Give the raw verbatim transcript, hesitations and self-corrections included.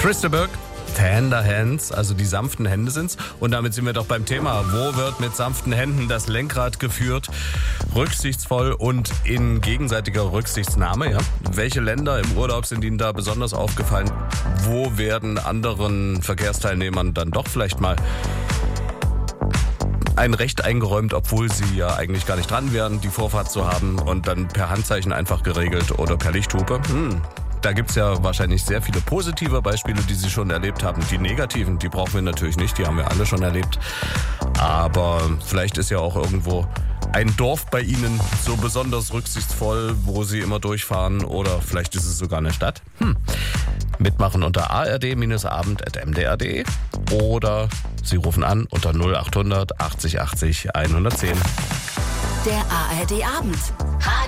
Christa Burke, Tender Hands, also die sanften Hände sind's. Und damit sind wir doch beim Thema. Wo wird mit sanften Händen das Lenkrad geführt? Rücksichtsvoll und in gegenseitiger Rücksichtnahme, ja. Welche Länder im Urlaub sind Ihnen da besonders aufgefallen? Wo werden anderen Verkehrsteilnehmern dann doch vielleicht mal ein Recht eingeräumt, obwohl sie ja eigentlich gar nicht dran wären, die Vorfahrt zu haben und dann per Handzeichen einfach geregelt oder per Lichthupe? Hm. Da gibt's ja wahrscheinlich sehr viele positive Beispiele, die Sie schon erlebt haben. Die negativen, die brauchen wir natürlich nicht, die haben wir alle schon erlebt. Aber vielleicht ist ja auch irgendwo ein Dorf bei Ihnen so besonders rücksichtsvoll, wo Sie immer durchfahren, oder vielleicht ist es sogar eine Stadt. Hm. Mitmachen unter a r d abend at m d r punkt d e oder Sie rufen an unter null acht hundert achtzig achtzig hundertzehn. Der A R D Abend.